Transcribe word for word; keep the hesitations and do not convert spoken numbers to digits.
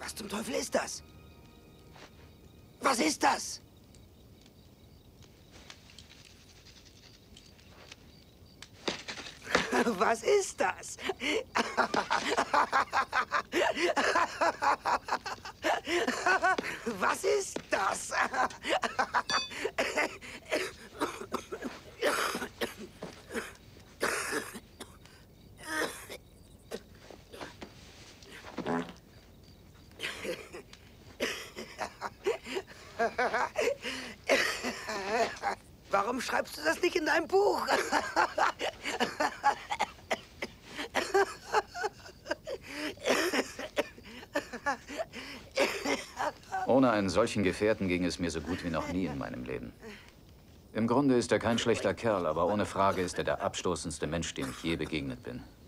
Was zum Teufel ist das? Was ist das? Was ist das? Was ist das? Warum schreibst du das nicht in deinem Buch? Ohne einen solchen Gefährten ging es mir so gut wie noch nie in meinem Leben. Im Grunde ist er kein schlechter Kerl, aber ohne Frage ist er der abstoßendste Mensch, dem ich je begegnet bin.